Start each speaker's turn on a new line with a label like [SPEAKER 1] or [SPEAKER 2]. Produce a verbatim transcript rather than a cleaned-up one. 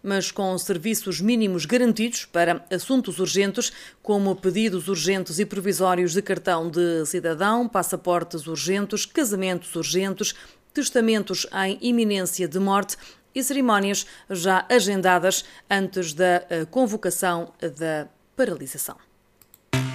[SPEAKER 1] mas com serviços mínimos garantidos para assuntos urgentes, como pedidos urgentes e provisórios de cartão de cidadão, passaportes urgentes, casamentos urgentes, testamentos em iminência de morte e cerimónias já agendadas antes da convocação da paralisação.